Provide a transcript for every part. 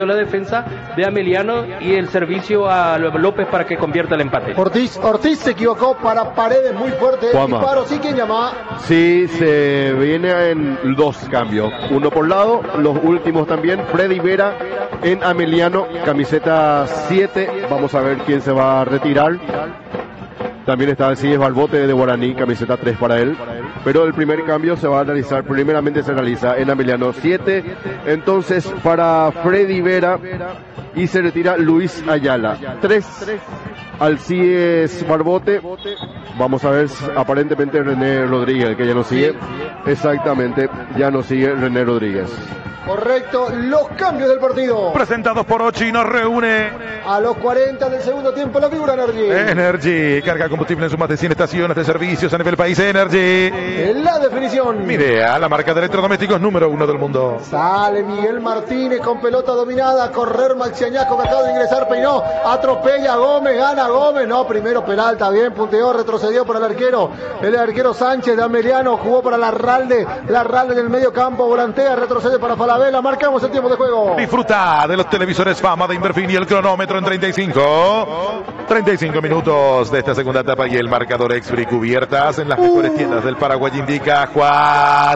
la defensa de Ameliano y el servicio a López para que convierta el empate. Ortiz se equivocó para Paredes, muy fuerte el disparo. ¿Sí quién llama? Sí, se viene en dos cambios, uno por lado, los últimos también. Freddy Vera en Ameliano, camiseta 7, vamos a ver quién se va a retirar. También está Alcides Barbote de Guaraní, camiseta 3 para él. Pero el primer cambio se va a realizar, primeramente se realiza en Ameliano 7. Entonces para Freddy Vera y se retira Luis Ayala. 3, Alcides Barbote. Vamos a ver, aparentemente René Rodríguez, que ya no sigue. Exactamente, ya no sigue René Rodríguez. Correcto, los cambios del partido. Presentados por Ochi, nos reúne a los 40 del segundo tiempo la figura Energy. Energy, carga combustible en sus más de 100 estaciones de servicios a nivel país. Energy. En la definición. Midea, la marca de electrodomésticos número 1 del mundo. Sale Miguel Martínez con pelota dominada, a correr Maxi Añasco que acaba de ingresar, peinó, atropella a Gómez, gana Gómez. No, primero Peralta, bien, punteó, retrocedió para el arquero Sánchez de Ameliano, jugó para Larralde en el medio campo, volantea, retrocede para Falabella, marcamos el tiempo de juego. Disfruta de los televisores Fama de Inverfin y el cronómetro en 35 minutos de esta segunda etapa y el marcador Exfree cubiertas en las mejores tiendas del Paraguay indica Juan.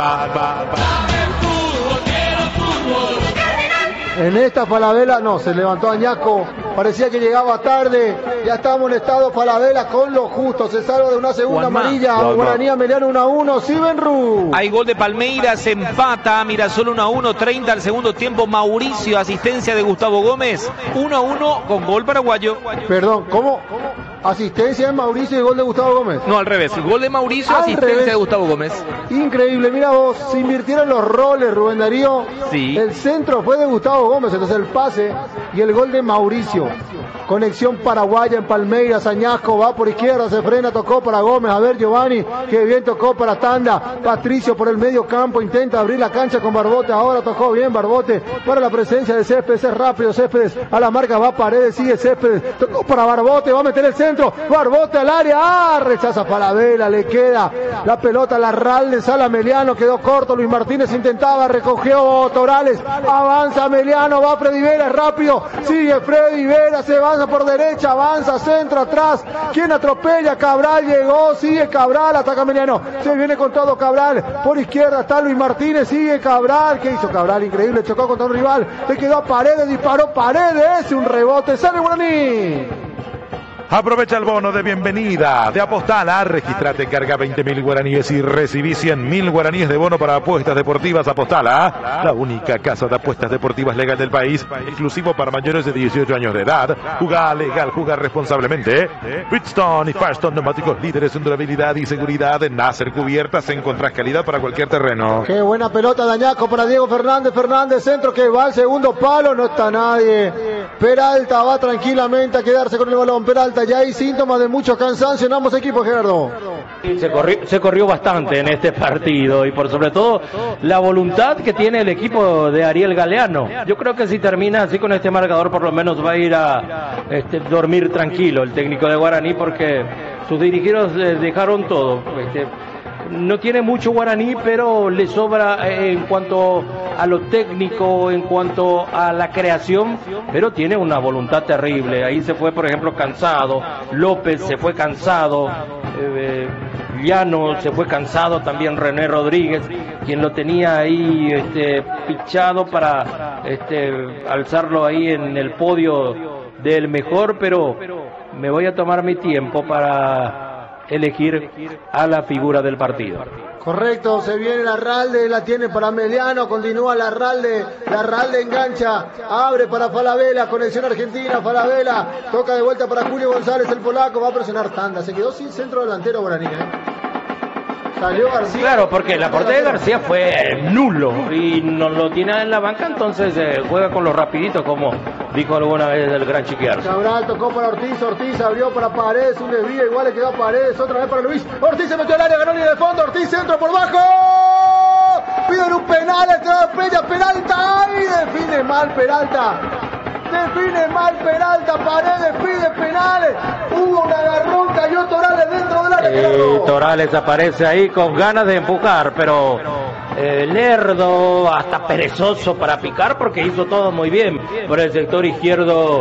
En esta Falabella, no, se levantó Añasco, parecía que llegaba tarde, ya está amonestado Falabella con lo justo, se salva de una segunda amarilla, Guaraní Ameliano 1-1, Sibenru. Hay gol de Palmeiras, empata Mirasol 1-1, 30 al segundo tiempo, Mauricio, asistencia de Gustavo Gómez, 1-1 con gol paraguayo. Perdón, ¿cómo? Asistencia de Mauricio y gol de Gustavo Gómez. No, al revés, gol de Mauricio, asistencia de Gustavo Gómez. Increíble, mira vos, se invirtieron los roles, Rubén Darío. Sí. El centro fue de Gustavo Gómez, entonces el pase y el gol de Mauricio. Conexión paraguaya en Palmeiras, Añasco va por izquierda, se frena, tocó para Gómez, a ver Giovanni, que bien tocó para Tanda, Patricio por el medio campo, intenta abrir la cancha con Barbote, ahora tocó bien Barbote, para la presencia de Céspedes, es rápido Céspedes, a la marca va Paredes, sigue Céspedes, tocó para Barbote, va a meter el centro, Barbote al área, rechaza Falabella, le queda la pelota a Larralde, sale Ameliano, quedó corto, Luis Martínez intentaba, recogió Torales, avanza Ameliano, va Freddy Vera, es rápido, sigue Freddy Vera, se avanza por derecha, avanza, centro, atrás, ¿quién atropella? Cabral llegó, sigue Cabral, ataca Ameliano, se viene con todo Cabral, por izquierda está Luis Martínez, sigue Cabral, ¿qué hizo Cabral? Increíble, chocó contra un rival, le quedó a Paredes, disparó Paredes, un rebote, sale Guaraní. Aprovecha el bono de bienvenida de Apostala. Registrate, carga 20.000 guaraníes y recibí 100.000 guaraníes de bono para apuestas deportivas. Apostala, la única casa de apuestas deportivas legal del país, exclusivo para mayores de 18 años de edad. Juega legal, juega responsablemente. Bridgestone y Firestone, neumáticos líderes en durabilidad y seguridad. Nasser cubiertas, encontrás calidad para cualquier terreno. Qué buena pelota de Añasco para Diego Fernández, centro que va al segundo palo, no está nadie. Peralta va tranquilamente a quedarse con el balón. Peralta, ya hay síntomas de mucho cansancio en ambos equipos, Gerardo. Se corrió bastante en este partido y por sobre todo la voluntad que tiene el equipo de Ariel Galeano. Yo creo que si termina así con este marcador por lo menos va a ir a dormir tranquilo el técnico de Guaraní porque sus dirigidos dejaron todo. No tiene mucho Guaraní, pero le sobra en cuanto a lo técnico, en cuanto a la creación, pero tiene una voluntad terrible. Ahí se fue, por ejemplo, cansado, López se fue cansado, Llano se fue cansado, también René Rodríguez, quien lo tenía ahí pichado para alzarlo ahí en el podio del mejor, pero me voy a tomar mi tiempo para elegir a la figura del partido. Correcto, se viene Larralde, la tiene para Ameliano, continúa Larralde engancha, abre para Falabella, conexión argentina, Falabella, toca de vuelta para Julio González, el polaco, va a presionar Tanda, se quedó sin centro delantero Guaraní, Salió García. Claro, porque el aporte de García fue nulo y no lo tiene en la banca, entonces juega con los rapiditos, como dijo alguna vez el gran Chiquiarzo. Cabral tocó para Ortiz abrió para Paredes, un desvío, igual le quedó a Paredes, otra vez para Luis, Ortiz se metió al área, ganó línea de fondo, Ortiz centro por bajo, piden un penal, Peralta, y define mal Peralta. define mal Peralta, Paredes pide penales, hubo un agarrón, cayó Torales dentro del área. Y Torales aparece ahí con ganas de empujar, pero lerdo, hasta perezoso para picar porque hizo todo muy bien. Por el sector izquierdo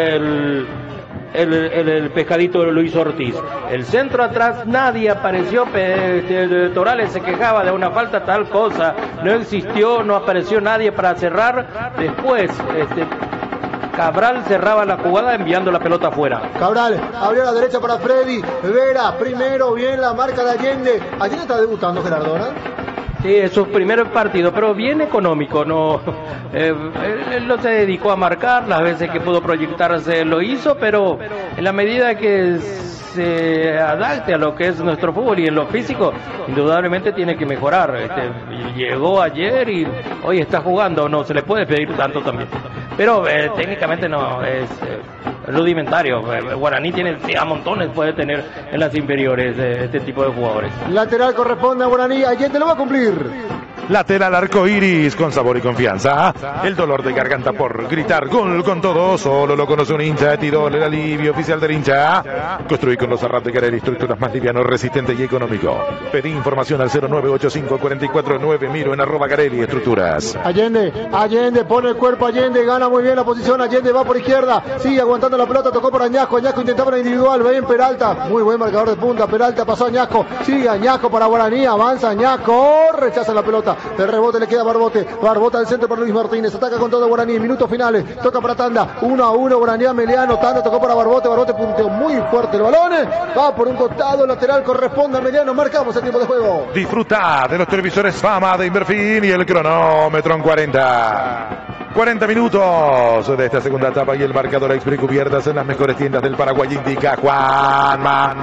el pescadito Luis Ortiz. El centro atrás nadie apareció, Torales se quejaba de una falta, tal cosa, no existió, no apareció nadie para cerrar. Después Cabral cerraba la jugada enviando la pelota afuera. Cabral abrió a la derecha para Freddy Vera, primero bien la marca de Allende. Allende está debutando, Gerardo, ¿no? Sí, es su primer partido, pero bien económico, no, él no se dedicó a marcar, las veces que pudo proyectarse lo hizo, pero en la medida que se adapte a lo que es nuestro fútbol y en lo físico, indudablemente tiene que mejorar. Llegó ayer y hoy está jugando, no se le puede pedir tanto también, pero técnicamente no es rudimentario. Guaraní tiene a montones, puede tener en las inferiores este tipo de jugadores. Lateral corresponde a Guaraní, Allende lo va a cumplir. Lateral arcoiris con sabor y confianza. El dolor de garganta por gritar gol con todo solo lo conoce un hincha de Tirol, el alivio oficial del hincha. Construir con los Arrate Carelli estructuras más liviano, resistente y económico. Pedí información al 0985-449000 en @Carelli Estructuras. Allende pone el cuerpo, Allende gana muy bien la posición, Allende va por izquierda, sigue aguantando la pelota, tocó por Añasco intentaba la individual, bien Peralta, muy buen marcador de punta, Peralta pasó a Añasco, sigue Añasco para Guaraní, avanza Añasco, rechaza la pelota, el rebote le queda a Barbote al centro para Luis Martínez, ataca con todo Guaraní, minutos finales, toca para Tanda, 1-1, Guaraní a Meliano, Tanda tocó para Barbote punteó muy fuerte el balón, va por un costado, lateral corresponde a Meliano, marcamos el tiempo de juego. Disfruta de los televisores Fama de Inverfin y el cronómetro en 40 minutos de esta segunda etapa y el marcador Expre cubiertas en las mejores tiendas del Paraguay indica Juan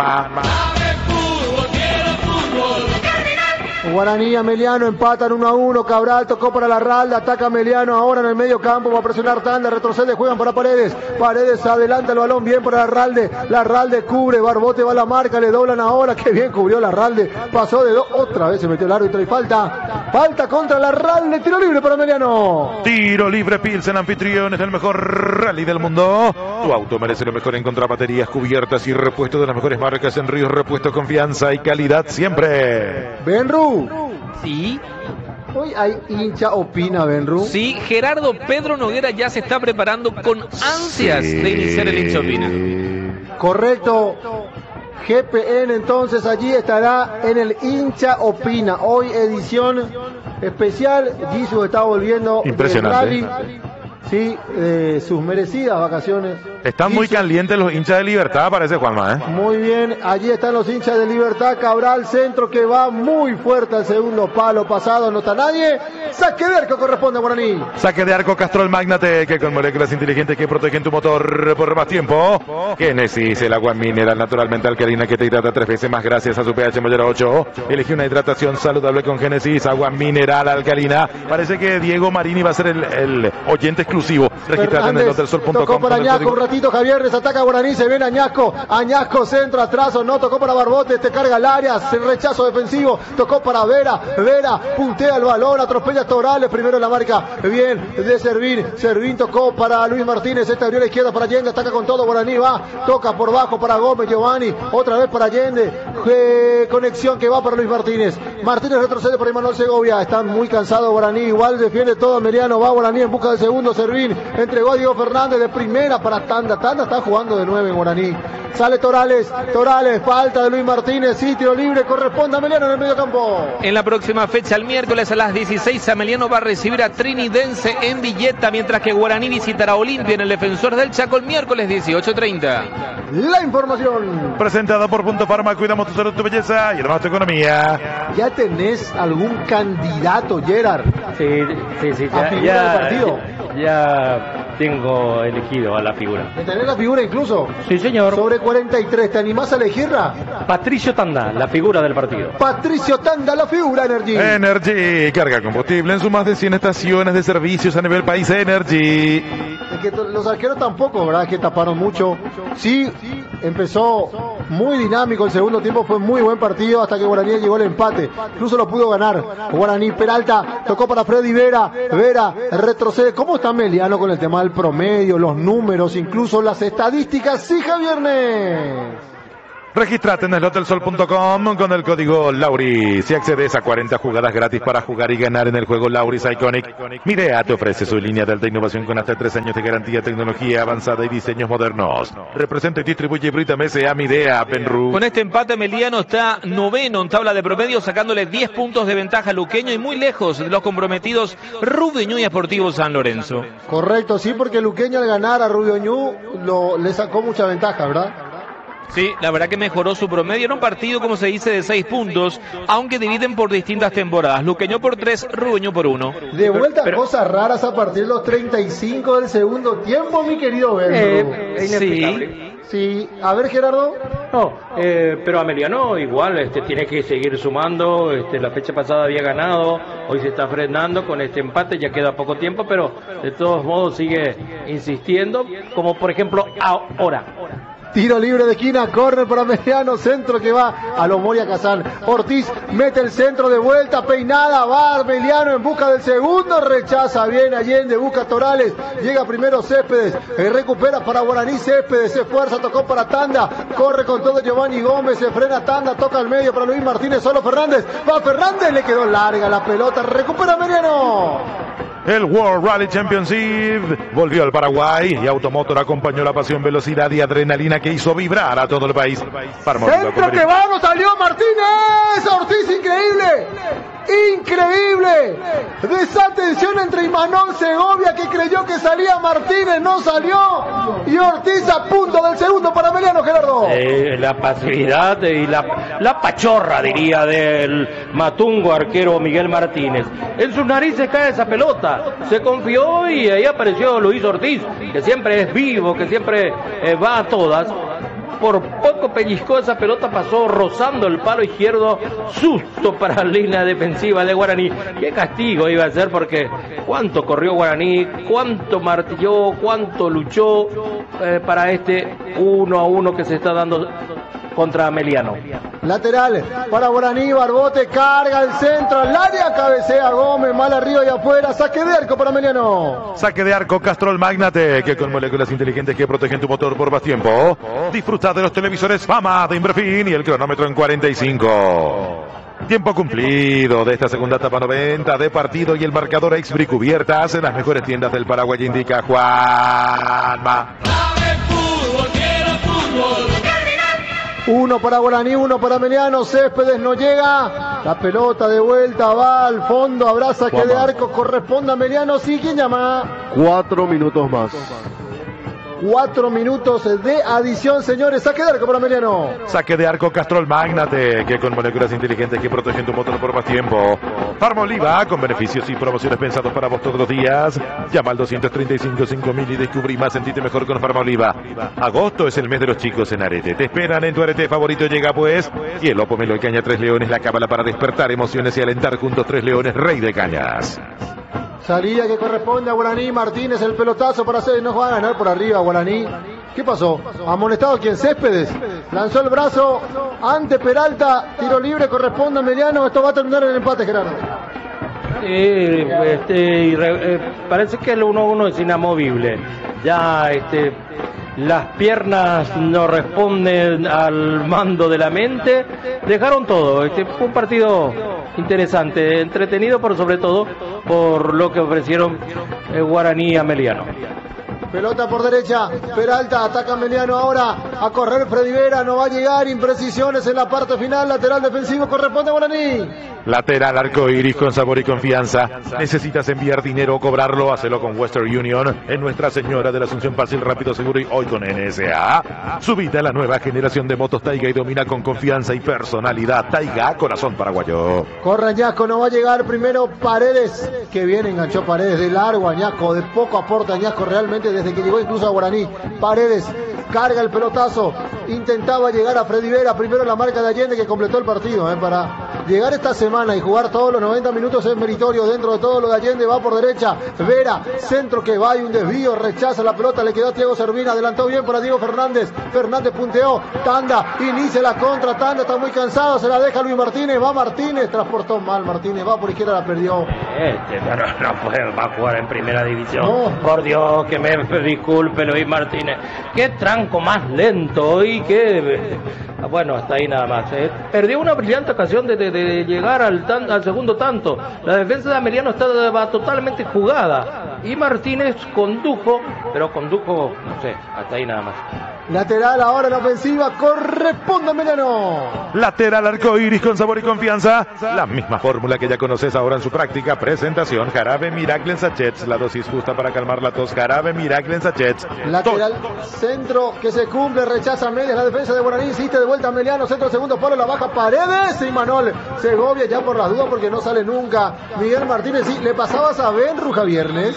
Guaraní a Meliano, empatan 1-1, Cabral tocó para Larralde, ataca Meliano ahora en el medio campo, va a presionar Tanda, retrocede, juegan para Paredes adelanta el balón, bien para Larralde cubre, Barbote va a la marca, le doblan ahora, qué bien cubrió Larralde, pasó de dos, otra vez se metió el árbitro y falta contra Larralde, tiro libre para Meliano. Tiro libre Pilsen, anfitriones del mejor rally del mundo. Tu auto merece lo mejor en contrabaterías, cubiertas y repuestos de las mejores marcas en Ríos Repuestos, confianza y calidad siempre. Benru. Sí. Hoy hay hincha opina, Benru. Sí, Gerardo Pedro Noguera ya se está preparando con ansias de iniciar el hincha opina. Correcto. GPN entonces allí estará en el hincha opina. Hoy edición especial. Jesús está volviendo. Impresionante. Del rally. Sí, sus merecidas vacaciones. Están muy calientes los hinchas de Libertad, parece Juanma, Muy bien, allí están los hinchas de Libertad. Cabral, centro que va muy fuerte al segundo palo pasado, no está nadie. Saque de arco corresponde a Guaraní. Saque de arco Castrol Magnate, que con moléculas inteligentes que protegen tu motor por más tiempo. Genesis, el agua mineral naturalmente alcalina que te hidrata 3 veces más gracias a su pH mayor a 8. Elige una hidratación saludable con Genesis, agua mineral alcalina. Parece que Diego Marini va a ser el oyente exclusivo. Registrate en el hotelsol.com. Tocó para Añasco un ratito, Javier, desataca Guaraní, se viene Añasco centro atrás, no, tocó para Barbote, carga al área, rechazo defensivo, tocó para Vera puntea el balón, atropella Torales, primero la marca, bien, de Servín tocó para Luis Martínez, abrió a la izquierda para Allende, ataca con todo, Guaraní toca por bajo para Gómez, Giovanni, otra vez para Allende, conexión que va para Luis Martínez retrocede por Emanuel Segovia, están muy cansados Guaraní, igual defiende todo, Meliano, va Guaraní en busca del segundo, Servín, entregó a Diego Fernández de primera para Tanda está jugando de 9 en Guaraní, sale Torales, falta de Luis Martínez, sí, tiro libre, corresponde a Meliano en el medio campo. En la próxima fecha, el miércoles a las 16, Meliano va a recibir a Trinidense en Villeta, mientras que Guaraní visitará a Olimpia en el Defensor del Chaco el miércoles 18:30. La información presentada por Punto Farma, cuidamos tu salud, tu belleza y además tu economía. ¿Ya tenés algún candidato, Gerard? Sí, ya tengo elegido a la figura. ¿De tener la figura incluso? Sí, señor. Sobre 43, ¿te animás a elegirla? Patricio Tanda, la figura del partido. Patricio Tanda, la figura Energy, carga combustible en sus más de 100 estaciones de servicios a nivel país. Energy. Es que los arqueros tampoco, ¿verdad? Que taparon mucho. Sí, empezó muy dinámico, el segundo tiempo fue muy buen partido hasta que Guaraní llegó el empate, incluso lo pudo ganar Guaraní. Peralta tocó para Freddy Vera, Vera retrocede. ¿Cómo está Meliano con el tema del promedio, los números, incluso las estadísticas? Sí, Javiernes. Regístrate en slotelsol.com con el código Lauri. Si accedes a 40 jugadas gratis para jugar y ganar en el juego Lauris Iconic, Midea te ofrece su línea de alta innovación con hasta 3 años de garantía, tecnología avanzada y diseños modernos. Representa y distribuye Britam S.A. Midea Penru. Con este empate, Meliano está noveno en tabla de promedio, sacándole 10 puntos de ventaja a Luqueño y muy lejos de los comprometidos Rubio Ñu y Sportivo San Lorenzo. Correcto, sí, porque Luqueño al ganar a Rubio Ñu le sacó mucha ventaja, ¿verdad? Sí, la verdad que mejoró su promedio en un partido, como se dice, de 6 puntos, aunque dividen por distintas temporadas. Luqueño por 3, Rubeño por 1. De vuelta cosas raras a partir de los 35 del segundo tiempo, mi querido Berno. Sí. A ver, Gerardo. No, pero Ameliano igual tiene que seguir sumando. La fecha pasada había ganado, hoy se está frenando con este empate, ya queda poco tiempo, pero de todos modos sigue insistiendo, como por ejemplo ahora. Tiro libre de esquina, córner para Meliano, centro que va a lo Moria Kazán. Ortiz mete el centro de vuelta, peinada, va Meliano en busca del segundo, rechaza bien Allende, busca Torales, llega primero Céspedes, recupera para Guaraní Céspedes, se esfuerza, tocó para Tanda, corre con todo Giovanni Gómez, se frena Tanda, toca al medio para Luis Martínez, solo Fernández, va Fernández, le quedó larga la pelota, recupera Meliano. El World Rally Championship volvió al Paraguay y Automotor acompañó la pasión, velocidad y adrenalina que hizo vibrar a todo el país. Centro que va, no salió Martínez, Ortiz, increíble. Increíble, desatención entre Imanol Segovia, que creyó que salía Martínez, no salió, y Ortiz a punto del segundo para Meliano, Gerardo. La pasividad y la pachorra, diría, del matungo arquero Miguel Martínez. En sus narices cae esa pelota, se confió y ahí apareció Luis Ortiz, que siempre es vivo, que siempre va a todas. Por poco pellizcó esa pelota, pasó rozando el palo izquierdo, susto para la línea defensiva de Guaraní. Qué castigo iba a ser, porque cuánto corrió Guaraní, cuánto martilló, cuánto luchó para este 1-1 que se está dando contra Meliano. Lateral para Guaraní, Barbote carga el centro al área, cabecea Gómez, mal arriba y afuera, saque de arco para Meliano. Saque de arco Castrol Magnate, que con moléculas inteligentes que protegen tu motor por más tiempo. Disfruta de los televisores Fama de Inverfin y el cronómetro en 45. Tiempo cumplido de esta segunda etapa 90 de partido y el marcador Exbri cubiertas en las mejores tiendas del Paraguay, indica Juanma. Uno para Guaraní, uno para Meliano, Céspedes no llega, la pelota de vuelta va al fondo, habrá saque de arco, corresponde a Meliano, sí, ¿quién llama? 4 minutos más. 4 minutos de adición, señores. Saque de arco para Meliano. Saque de arco Castrol Magnate, que con moléculas inteligentes que protegen tu motor por más tiempo. Farmoliva, con beneficios y promociones pensados para vos todos los días. Llama al 235-5000 y descubrí más, sentite mejor con Farmoliva. Agosto es el mes de los chicos en Arete. Te esperan en tu Arete favorito, llega pues. Y el Opomelo y Caña 3 Leones, la cábala para despertar emociones y alentar juntos 3 Leones, rey de cañas. Salida que corresponde a Guaraní, Martínez, el pelotazo para hacer, no va a ganar por arriba Guaraní. ¿Qué pasó? ¿Amonestado quién? Céspedes. Lanzó el brazo ante Peralta, tiro libre, corresponde a Meliano. Esto va a terminar en el empate, Gerardo. Parece que el 1-1 es inamovible. Ya las piernas no responden al mando de la mente. Dejaron todo. Fue un partido interesante, entretenido, por sobre todo por lo que ofrecieron Guaraní a Meliano. Pelota por derecha, Peralta ataca a Meliano ahora, a correr Freddy Vera, no va a llegar, imprecisiones en la parte final, lateral defensivo, corresponde a Guaraní. Lateral arcoiris con sabor y confianza. ¿Necesitas enviar dinero o cobrarlo? Hacelo con Western Union en Nuestra Señora de la Asunción, fácil, rápido, seguro y hoy con NSA. Subite a la nueva generación de motos Taiga y domina con confianza y personalidad. Taiga, corazón paraguayo. Corre Añasco, no va a llegar primero Paredes, que bien enganchó Paredes, de largo Añasco, de poco aporta Añasco realmente desde que llegó incluso a Guaraní. Paredes carga el pelotazo, intentaba llegar a Freddy Vera, primero en la marca de Allende, que completó el partido. Para llegar esta semana y jugar todos los 90 minutos es meritorio. Dentro de todo lo de Allende, va por derecha, Vera, centro que va, y un desvío, rechaza la pelota, le quedó a Thiago Servina, adelantó bien para Diego Fernández, Fernández punteó, Tanda, inicia la contra, Tanda está muy cansado, se la deja Luis Martínez, va Martínez, transportó mal Martínez, va por izquierda, la perdió. Pero no puede, va a jugar en primera división. No. Por Dios, que me disculpe Luis Martínez. Qué tranco más lento y qué... Bueno, hasta ahí nada más. Perdió una brillante ocasión de llegar al segundo tanto. La defensa de Ameliano estaba totalmente jugada. Y Martínez condujo, no sé, hasta ahí nada más. Lateral ahora en ofensiva, corresponde a Ameliano. Lateral arcoíris con sabor y confianza. La misma fórmula que ya conoces ahora en su práctica presentación. Jarabe Miracle en sachets. La dosis justa para calmar la tos. Jarabe Miracle en sachets. Lateral centro que se cumple, rechaza medias la defensa de Guaraní. Insiste de vuelta Ameliano, centro segundo palo, la baja Paredes y Manol Segovia ya por las dudas porque no sale nunca. Miguel Martínez, sí, le pasabas a Benruja viernes.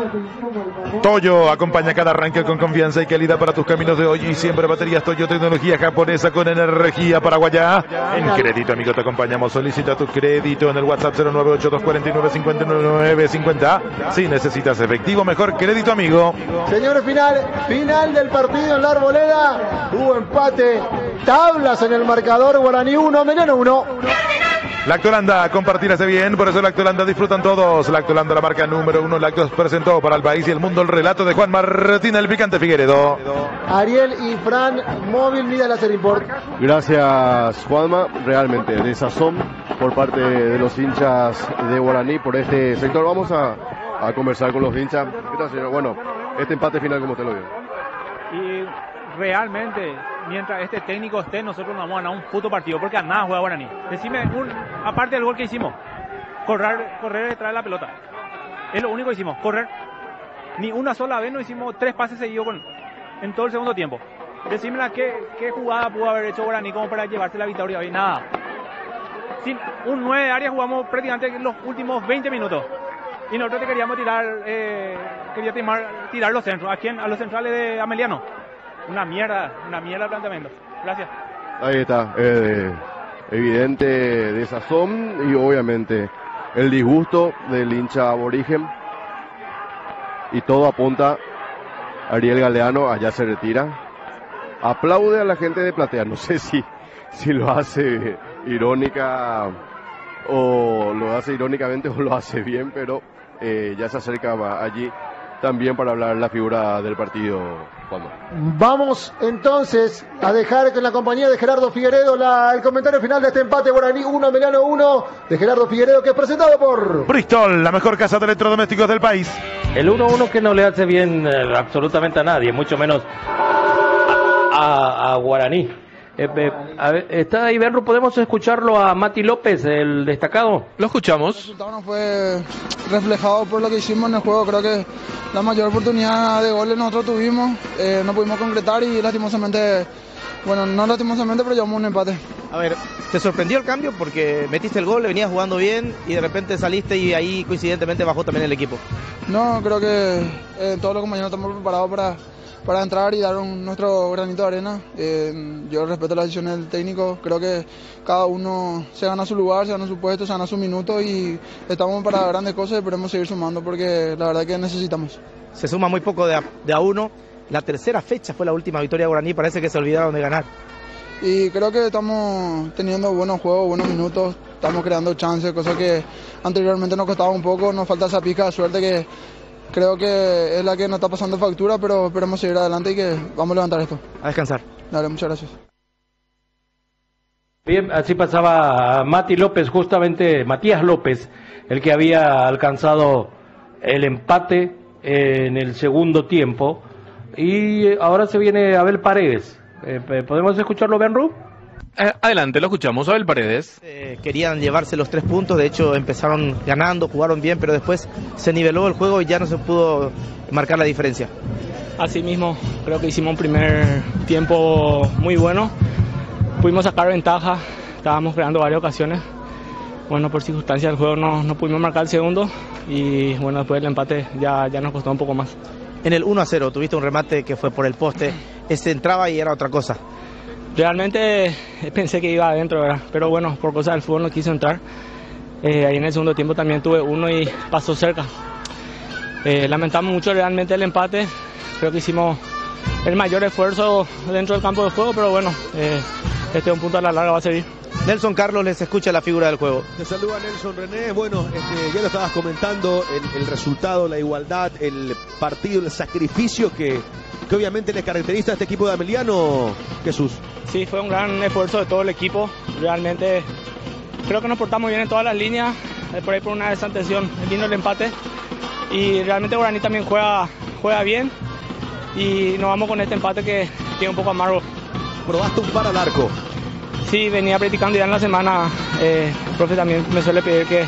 Toyo acompaña cada arranque con confianza y calidad para tus caminos de hoy y siempre baterías Toyo, tecnología japonesa con energía paraguaya. En Crédito Amigo te acompañamos. Solicita tu crédito en el WhatsApp 098-249-5950. Si necesitas efectivo, mejor Crédito Amigo. Señores, final del partido en la Arboleda. Hubo empate, tablas en el marcador. Guaraní 1, Ameliano 1. Lactolanda, compartirse bien, por eso Lactolanda disfrutan todos. Lactolanda, la marca número 1. Lactos presentó para el país y el mundo el relato de Juan Martín el Picante Figueredo. Ariel y Fran, móvil, mira la Import. Gracias, Juanma. Realmente de sazón por parte de los hinchas de Guaraní por este sector. Vamos a conversar con los hinchas. ¿Qué tal, señor? Bueno, este empate final, ¿cómo te lo vio? Y realmente, mientras este técnico esté, nosotros no vamos a ganar un puto partido, porque a nada juega Guaraní. Decime, aparte del gol que hicimos, correr detrás de la pelota. Es lo único que hicimos, correr. Ni una sola vez nos hicimos 3 pases seguidos en todo el segundo tiempo. Decime qué jugada pudo haber hecho Guaraní como para llevarse la victoria hoy. Nada. Sin un 9 de área jugamos prácticamente los últimos 20 minutos. Y nosotros te queríamos tirar los centros. ¿A quién? A los centrales de Ameliano. Una mierda el planteamiento. Gracias. Ahí está, evidente desazón y obviamente el disgusto del hincha aborigen. Y todo apunta a Ariel Galeano, allá se retira. Aplaude a la gente de Platea, no sé si lo hace irónica o lo hace irónicamente o lo hace bien, pero ya se acerca allí también para hablar la figura del partido, Juan. Vamos entonces a dejar con la compañía de Gerardo Figueredo el comentario final de este empate. Guaraní 1, Ameliano 1, de Gerardo Figueredo, que es presentado por Bristol, la mejor casa de electrodomésticos del país. El 1-1 que no le hace bien absolutamente a nadie, mucho menos a Guaraní. Está ahí, Benru, ¿podemos escucharlo a Mati López, el destacado? Lo escuchamos. El resultado no fue reflejado por lo que hicimos en el juego. Creo que la mayor oportunidad de goles nosotros tuvimos, no pudimos concretar y lastimosamente, bueno, no lastimosamente, pero llevamos un empate. A ver, ¿te sorprendió el cambio? Porque metiste el gol, le venías jugando bien y de repente saliste y ahí coincidentemente bajó también el equipo. No, creo que todos los compañeros estamos preparados para entrar y dar nuestro granito de arena. Yo respeto las decisiones del técnico, creo que cada uno se gana su lugar, se gana su puesto, se gana su minuto y estamos para grandes cosas y esperemos seguir sumando porque la verdad que necesitamos. Se suma muy poco de a uno. La tercera fecha fue la última victoria de Guaraní, parece que se olvidaron de ganar. Y creo que estamos teniendo buenos juegos, buenos minutos, estamos creando chances, cosa que anteriormente nos costaba un poco, nos falta esa pizca de suerte que creo que es la que nos está pasando factura, pero esperemos seguir adelante y que vamos a levantar esto. A descansar. Dale, muchas gracias. Bien, así pasaba Mati López, justamente Matías López, el que había alcanzado el empate en el segundo tiempo. Y ahora se viene Abel Paredes. ¿Podemos escucharlo, Benru? Adelante, lo escuchamos, Abel Paredes. Querían llevarse los 3 puntos, de hecho empezaron ganando, jugaron bien, pero después se niveló el juego y ya no se pudo marcar la diferencia. Así mismo, creo que hicimos un primer tiempo muy bueno, pudimos sacar ventaja, estábamos creando varias ocasiones. Bueno, por circunstancias del juego no pudimos marcar el segundo y bueno, después del empate ya nos costó un poco más. En el 1-0 tuviste un remate que fue por el poste, ese entraba y era otra cosa. Realmente pensé que iba adentro, ¿verdad? Pero bueno, por cosas del fútbol no quiso entrar. Ahí en el segundo tiempo también tuve uno y pasó cerca. Lamentamos mucho realmente el empate. Creo que hicimos el mayor esfuerzo dentro del campo de juego, pero bueno, este es un punto a la larga va a servir. Nelson Carlos les escucha la figura del juego. Te saluda Nelson René. Bueno, ya lo estabas comentando, el resultado, la igualdad, el partido, el sacrificio que obviamente les caracteriza a este equipo de Ameliano, Jesús. Sí, fue un gran esfuerzo de todo el equipo. Realmente creo que nos portamos bien en todas las líneas. Por ahí por una desatención vino el empate. Y realmente Guaraní también juega bien. Y nos vamos con este empate que es un poco amargo. Probaste un par al arco. Sí, venía practicando ya en la semana. El profe también me suele pedir que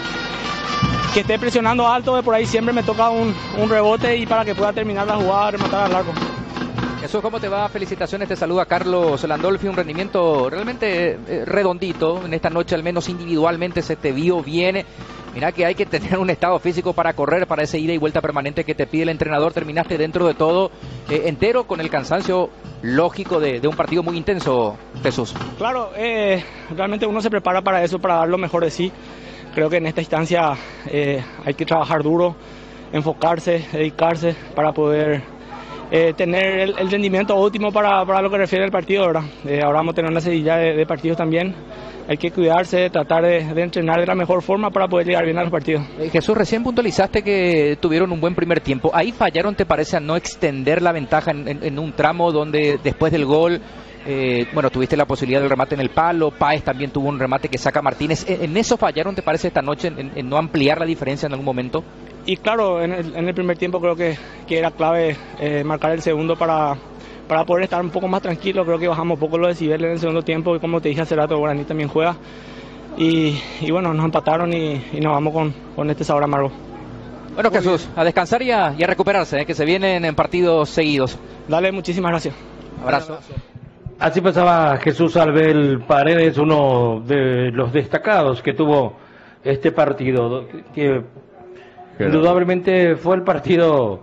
esté presionando alto. De por ahí siempre me toca un rebote y para que pueda terminar la jugada, rematar al arco. Jesús, ¿cómo te va? Felicitaciones, te saluda Carlos Landolfi, un rendimiento realmente redondito, en esta noche al menos individualmente se te vio bien, mirá que hay que tener un estado físico para correr, para ese ida y vuelta permanente que te pide el entrenador, terminaste dentro de todo entero con el cansancio lógico de un partido muy intenso, Jesús. Claro, realmente uno se prepara para eso, para dar lo mejor de sí, creo que en esta instancia hay que trabajar duro, enfocarse, dedicarse para poder tener el rendimiento óptimo para lo que refiere al partido, ¿verdad? Ahora vamos a tener una seguidilla de partidos también. Hay que cuidarse, tratar de entrenar de la mejor forma para poder llegar bien a los partidos. Jesús, recién puntualizaste que tuvieron un buen primer tiempo. Ahí fallaron, ¿te parece, a no extender la ventaja en un tramo donde después del gol, bueno, tuviste la posibilidad del remate en el palo, Páez también tuvo un remate que saca Martínez? ¿En eso fallaron, te parece, esta noche, en no ampliar la diferencia en algún momento? Y claro, en el primer tiempo creo que era clave marcar el segundo para poder estar un poco más tranquilo. Creo que bajamos un poco los decibeles en el segundo tiempo y como te dije hace rato, Guaraní también juega. Y bueno, nos empataron y nos vamos con este sabor amargo. Bueno, Jesús, a descansar y a recuperarse, que se vienen en partidos seguidos. Dale, muchísimas gracias. Abrazo. Así pasaba Jesús Albel Paredes, uno de los destacados que tuvo este partido, que indudablemente fue el partido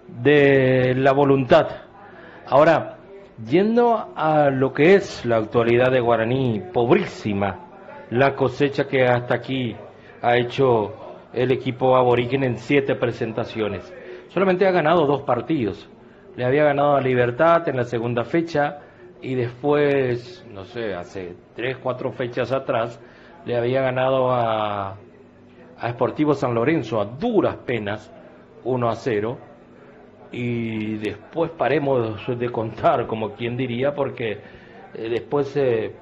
de la voluntad. Ahora, yendo a lo que es la actualidad de Guaraní, pobrísima la cosecha que hasta aquí ha hecho el equipo aborigen en 7 presentaciones. Solamente ha ganado 2 partidos. Le había ganado a Libertad en la segunda fecha y después, no sé, hace 3-4 fechas atrás, le había ganado a Sportivo San Lorenzo a duras penas 1-0. Y después paremos de contar, como quien diría, porque después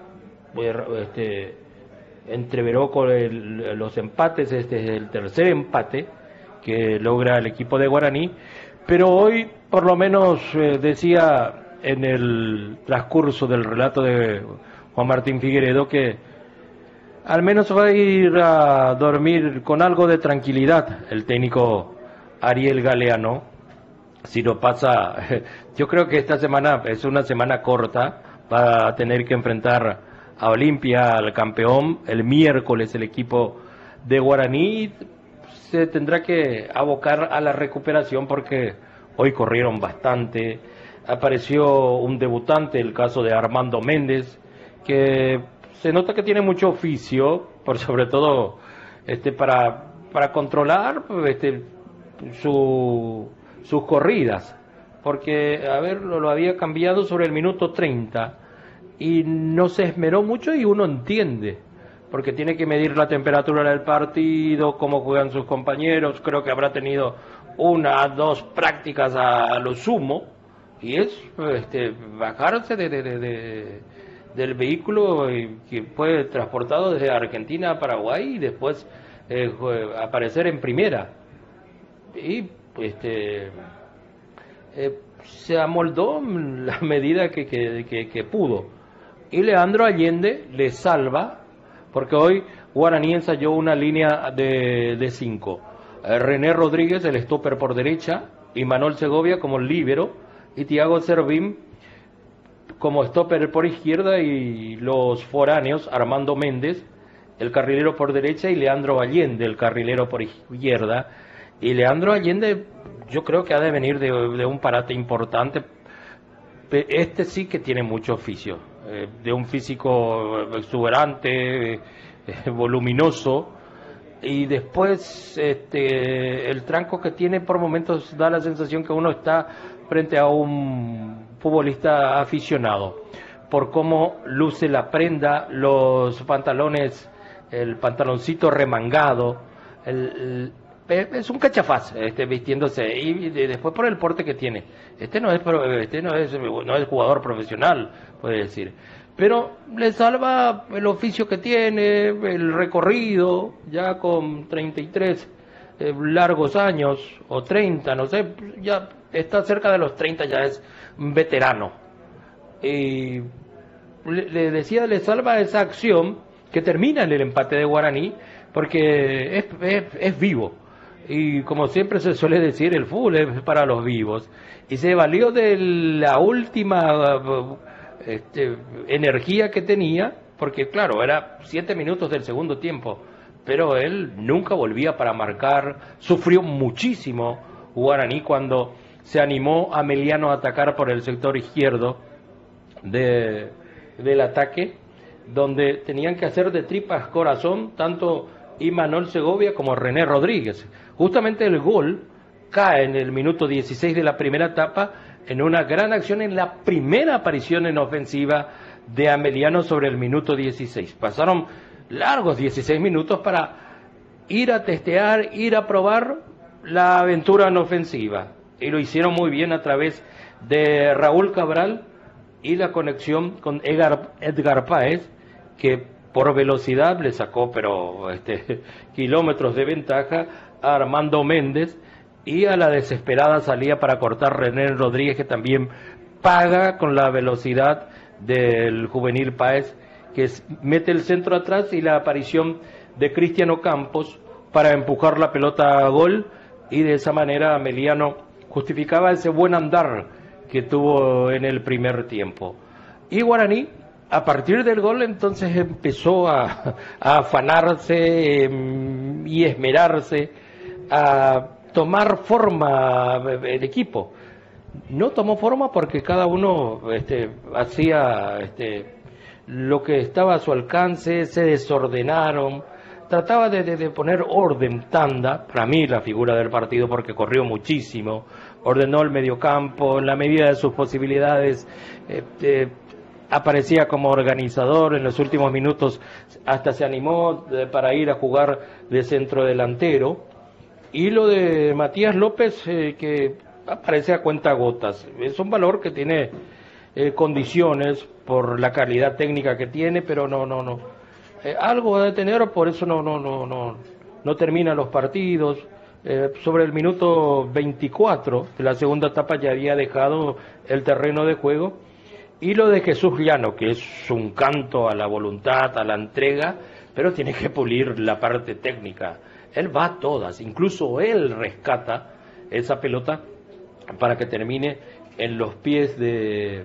entreveró con los empates. Este es el tercer empate que logra el equipo de Guaraní, pero hoy por lo menos decía en el transcurso del relato de Juan Martín Figueredo que al menos va a ir a dormir con algo de tranquilidad el técnico Ariel Galeano. Si lo pasa, yo creo que esta semana es una semana corta, va a tener que enfrentar a Olimpia, al campeón, el miércoles el equipo de Guaraní se tendrá que abocar a la recuperación porque hoy corrieron bastante, apareció un debutante, el caso de Armando Méndez, que se nota que tiene mucho oficio, por sobre todo para controlar sus corridas, porque lo había cambiado sobre el minuto 30 y no se esmeró mucho y uno entiende, porque tiene que medir la temperatura del partido, cómo juegan sus compañeros, creo que habrá tenido 1 o 2 prácticas a lo sumo, y es bajarse del vehículo que fue transportado desde Argentina a Paraguay y después aparecer en primera. Y se amoldó la medida que pudo. Y Leandro Allende le salva, porque hoy Guaraní ensayó una línea de 5. René Rodríguez, el stopper por derecha, y Manuel Segovia como líbero, y Thiago Servín como stopper por izquierda, y los foráneos, Armando Méndez, el carrilero por derecha, y Leandro Allende, el carrilero por izquierda. Y Leandro Allende yo creo que ha de venir de un parate importante, Este sí que tiene mucho oficio, de un físico exuberante, voluminoso, y después el tranco que tiene por momentos da la sensación que uno está frente a un futbolista aficionado, por cómo luce la prenda, los pantalones, el pantaloncito remangado, es un cachafaz vistiéndose, y después por el porte que tiene. No es jugador profesional, puede decir, pero le salva el oficio que tiene, el recorrido, ya con 33 largos años, o 30, no sé, ya está cerca de los 30, ya es un veterano. Y le decía, le salva esa acción que termina en el empate de Guaraní, porque es vivo. Y como siempre se suele decir, el fútbol es para los vivos. Y se valió de la última energía que tenía, porque claro, era 7 minutos del segundo tiempo, pero él nunca volvía para marcar. Sufrió muchísimo Guaraní cuando se animó a Meliano a atacar por el sector izquierdo del ataque, donde tenían que hacer de tripas corazón tanto Imanol Segovia como René Rodríguez. Justamente el gol cae en el minuto 16 de la primera etapa, en una gran acción, en la primera aparición en ofensiva de Ameliano sobre el minuto 16. Pasaron largos 16 minutos para ir a testear, ir a probar la aventura en ofensiva, y lo hicieron muy bien a través de Raúl Cabral y la conexión con Edgar Páez, que por velocidad le sacó kilómetros de ventaja a Armando Méndez, y a la desesperada salida para cortar René Rodríguez, que también paga con la velocidad del juvenil Páez, que mete el centro atrás, y la aparición de Cristiano Campos para empujar la pelota a gol, y de esa manera Ameliano justificaba ese buen andar que tuvo en el primer tiempo. Y Guaraní, a partir del gol, entonces empezó a afanarse y esmerarse, a tomar forma el equipo. No tomó forma porque cada uno hacía lo que estaba a su alcance, se desordenaron, trataba de poner orden. Tanda, para mí la figura del partido, porque corrió muchísimo, ordenó el mediocampo en la medida de sus posibilidades, aparecía como organizador. En los últimos minutos hasta se animó para ir a jugar de centro delantero. Y lo de Matías López, que aparece a cuentagotas, es un valor que tiene condiciones por la calidad técnica que tiene, pero no. Algo ha de tener, por eso no termina los partidos. Sobre el minuto 24 de la segunda etapa ya había dejado el terreno de juego. Y lo de Jesús Llano, que es un canto a la voluntad, a la entrega, pero tiene que pulir la parte técnica. Él va a todas, incluso él rescata esa pelota para que termine en los pies de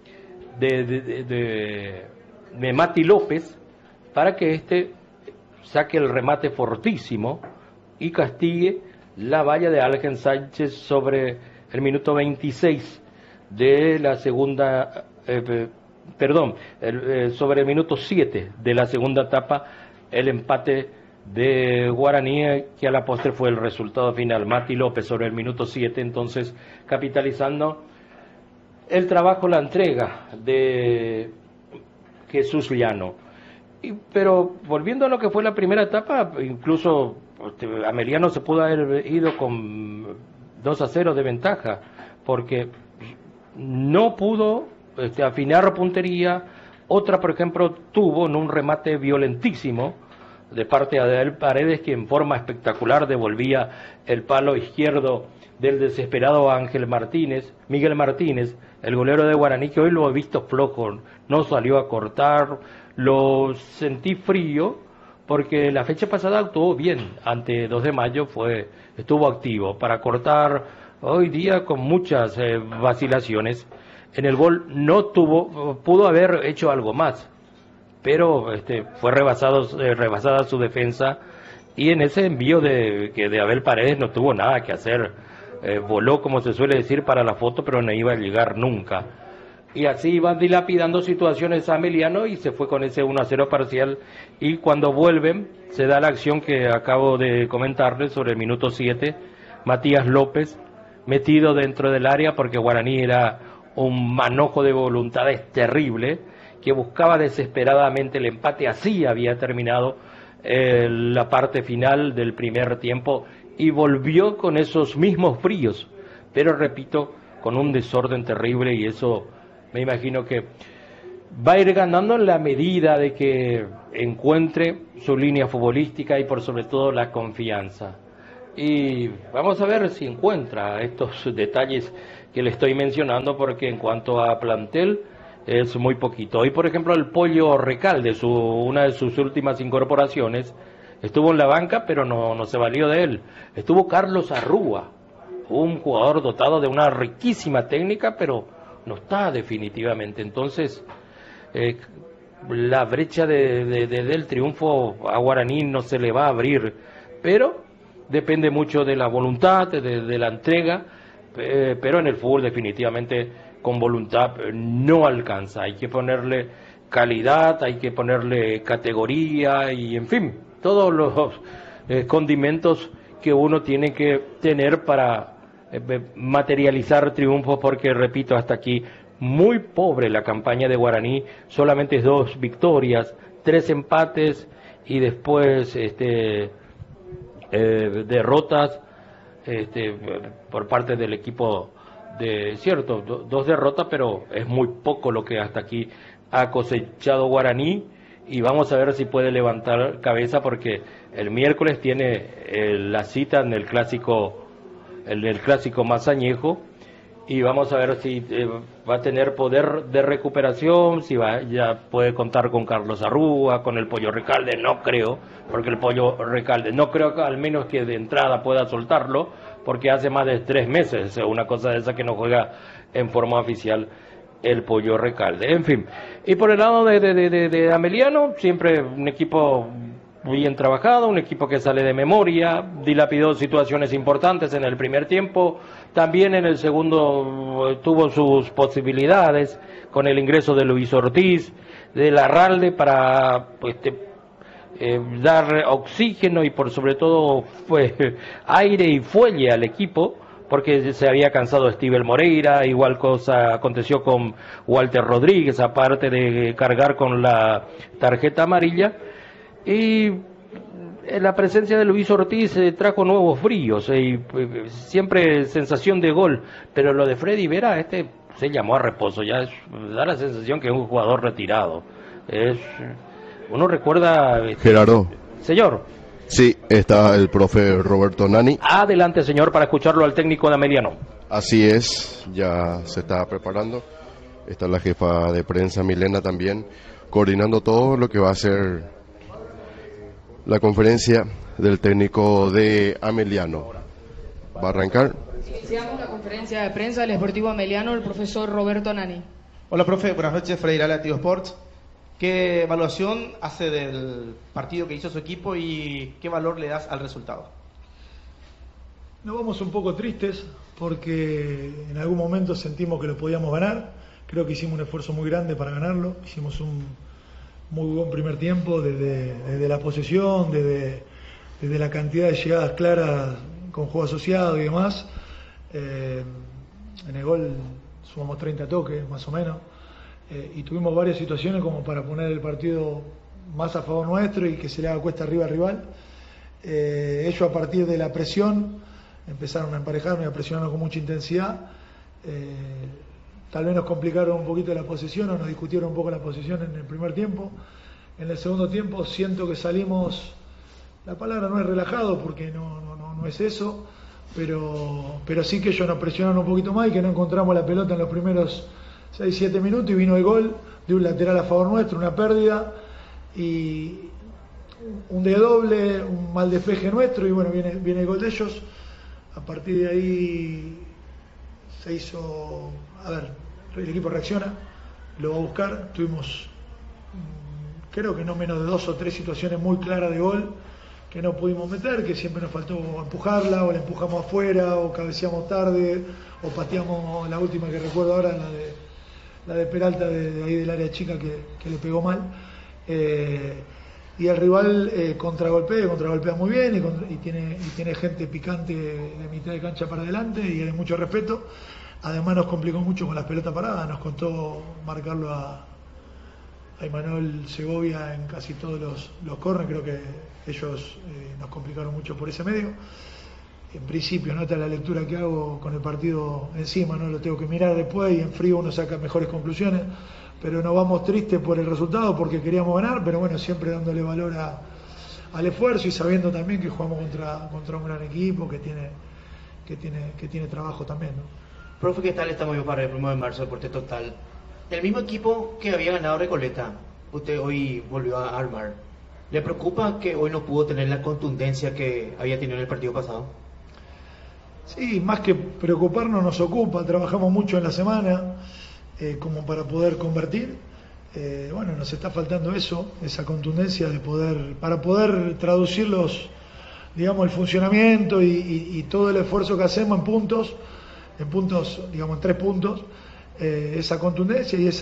Mati López, para que saque el remate fortísimo y castigue la valla de Ángel Sánchez sobre el minuto 26 de la segunda, sobre el minuto 7 de la segunda etapa, el empate de Guaraní, que a la postre fue el resultado final. Mati López sobre el minuto 7, entonces capitalizando el trabajo, la entrega de Jesús Llano. Pero volviendo a lo que fue la primera etapa, incluso Ameliano se pudo haber ido con 2-0 de ventaja, porque no pudo afinar puntería. Otra, por ejemplo, tuvo en un remate violentísimo de parte de Abel Paredes, que en forma espectacular devolvía el palo izquierdo del desesperado Miguel Martínez, el golero de Guaraní, que hoy lo he visto flojo, no salió a cortar. Lo sentí frío, porque la fecha pasada actuó bien, ante 2 de mayo estuvo activo para cortar. Hoy día con muchas vacilaciones. En el gol pudo haber hecho algo más, pero fue rebasada su defensa, y en ese envío de Abel Paredes no tuvo nada que hacer. Voló, como se suele decir, para la foto, pero no iba a llegar nunca. Y así iban dilapidando situaciones a Ameliano y se fue con ese 1-0 parcial. Y cuando vuelven, se da la acción que acabo de comentarles sobre el minuto 7. Matías López metido dentro del área porque Guaraní era un manojo de voluntades terrible, que buscaba desesperadamente el empate. Así había terminado la parte final del primer tiempo y volvió con esos mismos bríos, pero repito, con un desorden terrible, y eso me imagino que va a ir ganando en la medida de que encuentre su línea futbolística y por sobre todo la confianza. Y vamos a ver si encuentra estos detalles que le estoy mencionando, porque en cuanto a plantel es muy poquito. Hoy, por ejemplo, el Pollo Recalde, una de sus últimas incorporaciones, estuvo en la banca, pero no se valió de él. Estuvo Carlos Arrúa, un jugador dotado de una riquísima técnica, pero no está definitivamente. Entonces, la brecha del triunfo a Guaraní no se le va a abrir, pero depende mucho de la voluntad, de la entrega, pero en el fútbol definitivamente con voluntad no alcanza. Hay que ponerle calidad, hay que ponerle categoría y, en fin, todos los condimentos que uno tiene que tener para materializar triunfos, porque, repito, hasta aquí muy pobre la campaña de Guaraní, solamente 2 victorias, 3 empates y después derrotas por parte del equipo de cierto, 2 derrotas, pero es muy poco lo que hasta aquí ha cosechado Guaraní, y vamos a ver si puede levantar cabeza, porque el miércoles tiene la cita en el clásico más añejo, y vamos a ver si va a tener poder de recuperación, si ya puede contar con Carlos Arrúa, con el Pollo Recalde. No creo, porque el Pollo Recalde no creo que al menos que de entrada pueda soltarlo, porque hace más de 3 meses, una cosa de esa, que no juega en forma oficial el Pollo Recalde. En fin, y por el lado de Ameliano, siempre un equipo bien trabajado, un equipo que sale de memoria, dilapidó situaciones importantes en el primer tiempo, también en el segundo tuvo sus posibilidades con el ingreso de Luis Ortiz, de Larralde, para dar oxígeno y por sobre todo aire y fuelle al equipo, porque se había cansado Estíbal Moreira. Igual cosa aconteció con Walter Rodríguez, aparte de cargar con la tarjeta amarilla. Y la presencia de Luis Ortiz trajo nuevos bríos y siempre sensación de gol, pero lo de Freddy Vera, se llamó a reposo, ya da la sensación que es un jugador retirado. Uno recuerda... Gerardo. Señor. Sí, está el profe Roberto Nani. Adelante, señor, para escucharlo al técnico de Ameliano. Así es, ya se está preparando. Está la jefa de prensa, Milena, también, coordinando todo lo que va a ser la conferencia del técnico de Ameliano. ¿Va a arrancar? Iniciamos la conferencia de prensa del Sportivo Ameliano, el profesor Roberto Nani. Hola, profe, buenas noches, Freddy Lala, Tigo Sports. ¿Qué evaluación hace del partido que hizo su equipo y qué valor le das al resultado? Nos vamos un poco tristes porque en algún momento sentimos que lo podíamos ganar. Creo que hicimos un esfuerzo muy grande para ganarlo. Hicimos un muy buen primer tiempo desde la posesión, desde la cantidad de llegadas claras con juego asociado y demás. En el gol sumamos 30 toques, más o menos. Y tuvimos varias situaciones como para poner el partido más a favor nuestro y que se le haga cuesta arriba al rival. Ellos, a partir de la presión, empezaron a emparejarnos y a presionarnos con mucha intensidad. Tal vez nos complicaron un poquito la posesión o nos discutieron un poco la posesión en el primer tiempo. En el segundo tiempo siento que salimos, la palabra no es relajado porque no es eso, pero sí que ellos nos presionaron un poquito más y que no encontramos la pelota en los primeros 6-7 minutos, y vino el gol de un lateral a favor nuestro, una pérdida y un de doble, un mal despeje nuestro, y bueno, viene el gol de ellos. A partir de ahí se hizo, el equipo reacciona, lo va a buscar. Tuvimos, creo que no menos de 2 o 3 situaciones muy claras de gol que no pudimos meter, que siempre nos faltó empujarla, o la empujamos afuera, o cabeceamos tarde, o pateamos la última que recuerdo ahora, la de Peralta de ahí del área chica que le pegó mal. Y el rival contragolpea muy bien y tiene gente picante de mitad de cancha para adelante y hay mucho respeto. Además nos complicó mucho con las pelotas paradas, nos costó marcarlo a Imanol Segovia en casi todos los corners, creo que ellos nos complicaron mucho por ese medio. En principio, nota la lectura que hago con el partido encima, no lo tengo que mirar después y en frío uno saca mejores conclusiones, pero nos vamos tristes por el resultado porque queríamos ganar, pero bueno, siempre dándole valor al esfuerzo y sabiendo también que jugamos contra un gran equipo que tiene trabajo también, ¿no? Profe, ¿qué tal? Estamos bien para el 1 de marzo, Deporte Total. El mismo equipo que había ganado Recoleta, usted hoy volvió a armar. ¿Le preocupa que hoy no pudo tener la contundencia que había tenido en el partido pasado? Sí, más que preocuparnos nos ocupa, trabajamos mucho en la semana como para poder convertir. Bueno, nos está faltando eso, esa contundencia para poder traducir digamos, el funcionamiento y todo el esfuerzo que hacemos en puntos, digamos, en 3 puntos, esa contundencia y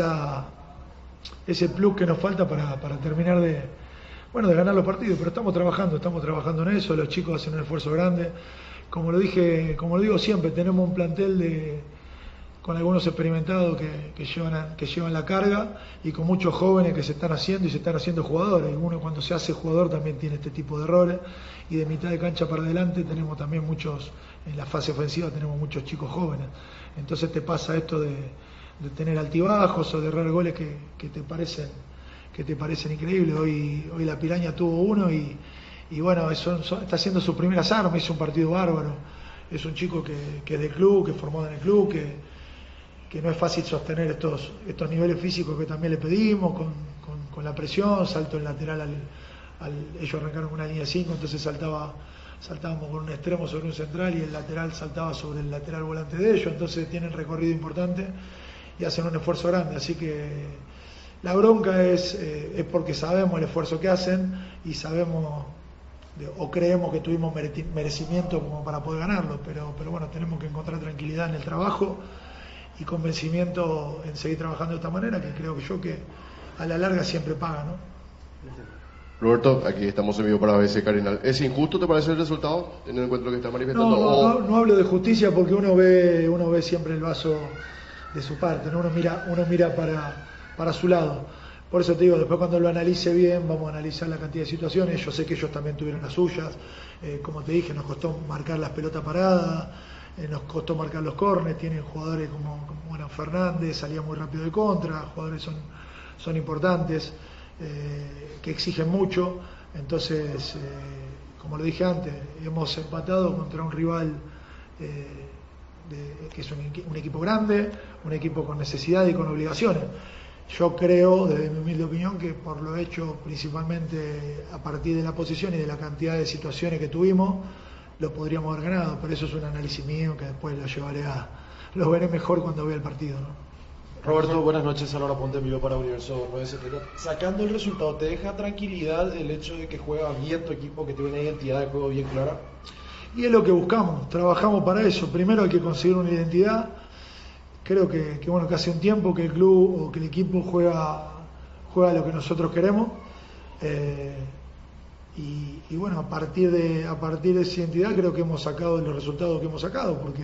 ese plus que nos falta para terminar de ganar los partidos. Pero estamos trabajando en eso, los chicos hacen un esfuerzo grande. Como lo digo siempre, tenemos un plantel con algunos experimentados que llevan la carga y con muchos jóvenes que se están haciendo jugadores. Y uno cuando se hace jugador también tiene este tipo de errores y de mitad de cancha para adelante tenemos también muchos, en la fase ofensiva tenemos muchos chicos jóvenes. Entonces te pasa esto de tener altibajos o de errar goles que te parecen increíbles. Hoy la Piraña tuvo uno y bueno, está haciendo sus primeras armas, hizo un partido bárbaro. Es un chico que es del club, que es formado en el club, que no es fácil sostener estos niveles físicos que también le pedimos, con la presión, salto en lateral ellos arrancaron una línea 5, entonces saltábamos con un extremo sobre un central y el lateral saltaba sobre el lateral volante de ellos, entonces tienen recorrido importante y hacen un esfuerzo grande, así que la bronca es porque sabemos el esfuerzo que hacen y sabemos o creemos que tuvimos merecimiento como para poder ganarlo, pero bueno, tenemos que encontrar tranquilidad en el trabajo y convencimiento en seguir trabajando de esta manera, que creo que a la larga siempre paga, ¿no? Roberto, aquí estamos en vivo para ABC Cardinal. ¿Es injusto, te parece el resultado en el encuentro que está manifestando? No hablo de justicia porque uno ve siempre el vaso de su parte, ¿no? Uno mira para su lado. Por eso te digo, después cuando lo analice bien, vamos a analizar la cantidad de situaciones. Yo sé que ellos también tuvieron las suyas. Como te dije, nos costó marcar las pelotas paradas, nos costó marcar los córneres. Tienen jugadores como Fernández, salía muy rápido de contra, jugadores son importantes, que exigen mucho. Entonces, como lo dije antes, hemos empatado contra un rival que es un equipo grande, un equipo con necesidad y con obligaciones. Yo creo, desde mi humilde opinión, que por lo hecho principalmente a partir de la posición y de la cantidad de situaciones que tuvimos, lo podríamos haber ganado, pero eso es un análisis mío que después lo veré mejor cuando vea el partido, ¿no? Roberto, buenas noches, Álvaro Ponte, envío para Universo 970. Sacando el resultado, ¿te deja tranquilidad el hecho de que juega bien tu equipo, que tiene una identidad de juego bien clara? Y es lo que buscamos, trabajamos para eso. Primero hay que conseguir una identidad. Creo que hace un tiempo que el club o que el equipo juega lo que nosotros queremos. Y bueno, a partir de esa identidad creo que hemos sacado los resultados que hemos sacado, porque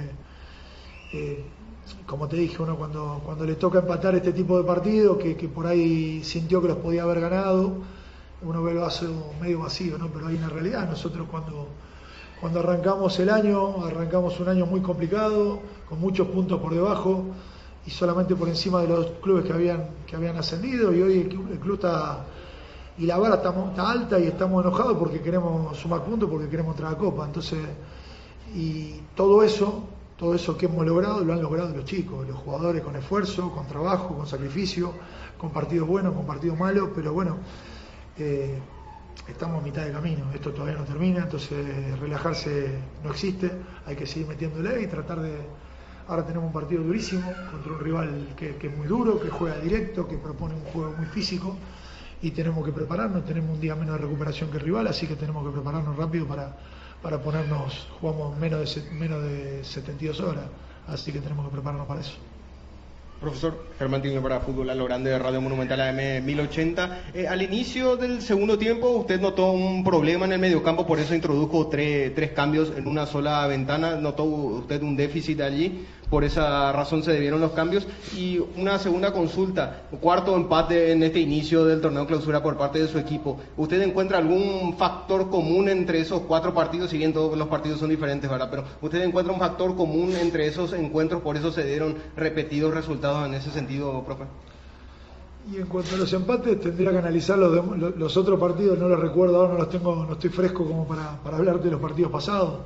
como te dije, uno cuando le toca empatar este tipo de partidos, que por ahí sintió que los podía haber ganado, uno ve el vaso medio vacío, ¿no? Pero hay una realidad. Nosotros cuando arrancamos un año muy complicado, con muchos puntos por debajo y solamente por encima de los clubes que habían ascendido, y hoy el club está, y la vara está alta y estamos enojados porque queremos sumar puntos, porque queremos entrar a Copa. Entonces, y todo eso que hemos logrado, lo han logrado los chicos, los jugadores, con esfuerzo, con trabajo, con sacrificio, con partidos buenos, con partidos malos, pero bueno, estamos a mitad de camino, esto todavía no termina, entonces relajarse no existe, hay que seguir metiéndole y tratar de... Ahora tenemos un partido durísimo contra un rival que es muy duro, que juega directo, que propone un juego muy físico y tenemos que prepararnos, tenemos un día menos de recuperación que el rival, así que tenemos que prepararnos rápido para ponernos, jugamos menos de 72 horas, así que tenemos que prepararnos para eso. Profesor Germán Tilner para Fútbol a lo Grande de Radio Monumental AM 1080. Al inicio del segundo tiempo usted notó un problema en el mediocampo, por eso introdujo tres cambios en una sola ventana. ¿Notó usted un déficit allí? Por esa razón se debieron los cambios. Y una segunda consulta, cuarto empate en este inicio del torneo clausura por parte de su equipo. ¿Usted encuentra algún factor común entre esos 4 partidos? Si bien todos los partidos son diferentes, ¿verdad? Pero ¿usted encuentra un factor común entre esos encuentros? Por eso se dieron repetidos resultados en ese sentido, profe. Y en cuanto a los empates, tendría que analizar los otros partidos, no los recuerdo ahora, no los tengo, no estoy fresco como para hablar de los partidos pasados.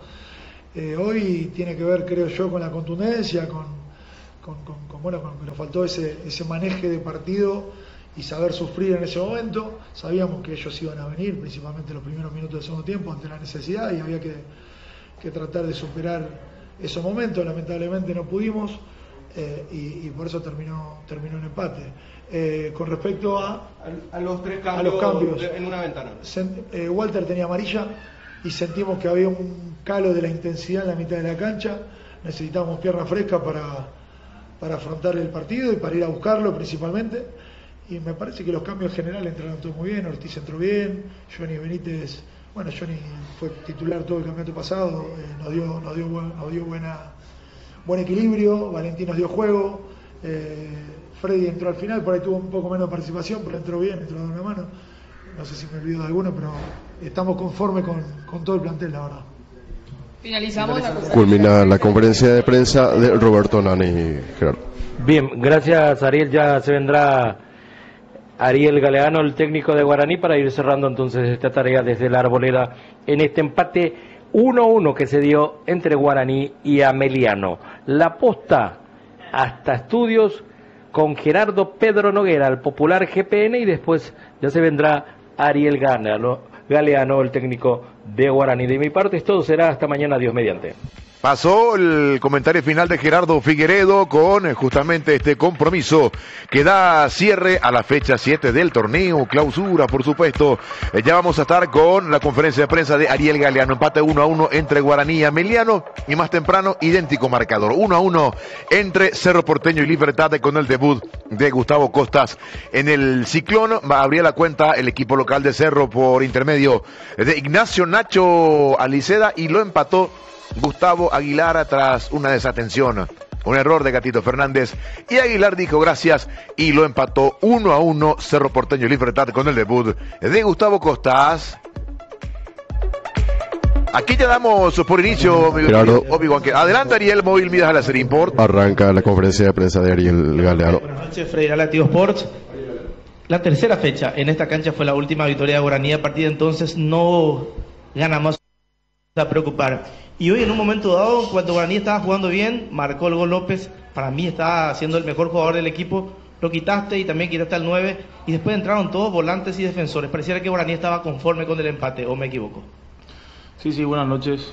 Hoy tiene que ver, creo yo, con la contundencia, con que nos faltó ese maneje de partido y saber sufrir en ese momento. Sabíamos que ellos iban a venir, principalmente los primeros minutos del segundo tiempo, ante la necesidad, y había que tratar de superar esos momentos. Lamentablemente no pudimos, y por eso terminó en empate. Con respecto a los 3 cambios en una ventana. Walter tenía amarilla y sentimos que había un calo de la intensidad en la mitad de la cancha. Necesitábamos pierna fresca para afrontar el partido y para ir a buscarlo principalmente. Y me parece que los cambios generales entraron todos muy bien. Ortiz entró bien, Johnny Benítez, Johnny fue titular todo el campeonato pasado, nos dio buen equilibrio. Valentín nos dio juego, Freddy entró al final, por ahí tuvo un poco menos de participación, pero entró bien, entró de una mano. No sé si me olvido de alguno, pero estamos conformes con todo el plantel, la verdad. Finalizamos la Culmina la conferencia de prensa de Roberto Nani, Gerardo. Bien, gracias Ariel. Ya se vendrá Ariel Galeano, el técnico de Guaraní, para ir cerrando entonces esta tarea desde la Arboleda en este empate 1-1 que se dio entre Guaraní y Ameliano. La posta hasta estudios con Gerardo Pedro Noguera, el popular GPN, y después ya se vendrá Ariel Galeano, el técnico de Guaraní. De mi parte es todo, será hasta mañana, Dios mediante. Pasó el comentario final de Gerardo Figueredo con justamente este compromiso que da cierre a la fecha 7 del torneo clausura, por supuesto. Ya vamos a estar con la conferencia de prensa de Ariel Galeano. Empate 1-1 entre Guaraní y Ameliano, y más temprano idéntico marcador 1-1 entre Cerro Porteño y Libertad, con el debut de Gustavo Costas en el Ciclón. Abría la cuenta el equipo local de Cerro por intermedio de Ignacio Nacho Aliceda, y lo empató Gustavo Aguilar tras una desatención, un error de Gatito Fernández, y Aguilar dijo gracias y lo empató 1-1 Cerro Porteño y Libertad con el debut de Gustavo Costas. Aquí ya damos por inicio, Obi-Wan. Adelante Ariel, Móvil Midas a la Serie Import. Arranca la conferencia de prensa de Ariel Galeano. Buenas noches, Freddy Relativo Sports. La tercera fecha en esta cancha fue la última victoria de Guaraní. A partir de entonces no ganamos a preocupar. Y hoy en un momento dado, cuando Guaraní estaba jugando bien, marcó el gol López. Para mí estaba siendo el mejor jugador del equipo. Lo quitaste y también quitaste al 9. Y después entraron todos volantes y defensores. Pareciera que Guaraní estaba conforme con el empate, ¿o me equivoco? Sí, buenas noches.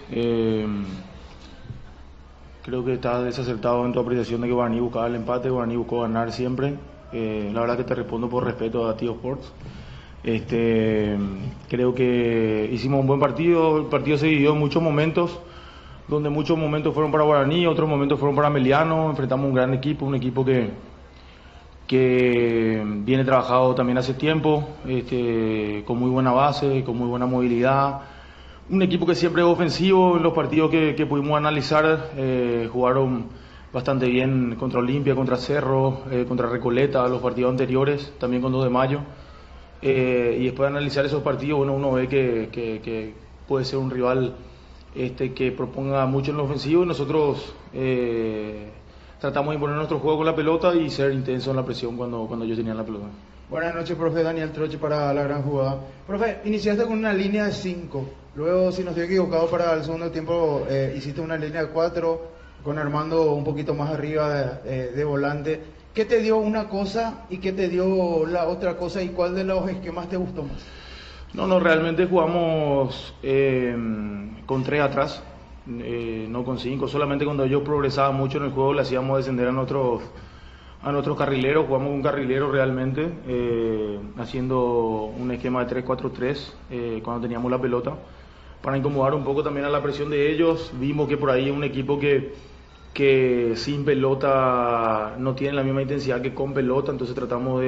Creo que está desacertado en tu apreciación de que Guaraní buscaba el empate. Guaraní buscó ganar siempre. La verdad que te respondo por respeto a Tío Sports. Creo que hicimos un buen partido. El partido se dividió en muchos momentos, donde muchos momentos fueron para Guaraní, otros momentos fueron para Ameliano. Enfrentamos un gran equipo, un equipo que viene trabajado también hace tiempo, con muy buena base, con muy buena movilidad. Un equipo que siempre es ofensivo. En los partidos que pudimos analizar, jugaron bastante bien contra Olimpia, contra Cerro, contra Recoleta, los partidos anteriores, también con 2 de mayo. Y después de analizar esos partidos, uno ve que puede ser un rival que proponga mucho en lo ofensivo, y nosotros tratamos de imponer nuestro juego con la pelota y ser intenso en la presión cuando ellos tenían la pelota. Buenas noches, profe. Daniel Troche para La Gran Jugada. Profe, iniciaste con una línea de 5, luego, si no estoy equivocado, para el segundo tiempo hiciste una línea de 4 con Armando un poquito más arriba de volante. ¿Qué te dio una cosa y qué te dio la otra cosa, y cuál de los esquemas te gustó más? No, realmente jugamos con 3 atrás, no con 5. Solamente cuando ellos progresaban mucho en el juego le hacíamos descender a nuestros carrileros. Jugamos con un carrilero realmente, haciendo un esquema de 3-4-3 cuando teníamos la pelota, para incomodar un poco también a la presión de ellos. Vimos que por ahí es un equipo que que sin pelota no tienen la misma intensidad que con pelota, entonces tratamos